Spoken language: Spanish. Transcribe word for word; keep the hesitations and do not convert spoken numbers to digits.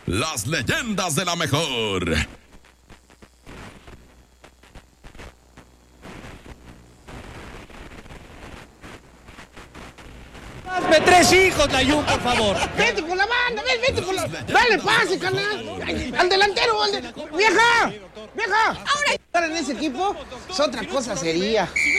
las leyendas de la mejor. Hazme tres hijos, Layún, por favor. Vete con la banda, ven, vete con la... Dale pase, carnal. Al delantero, al de... ¡Vieja! ¡Vieja! Ahora estar en ese equipo es otra cosa sería.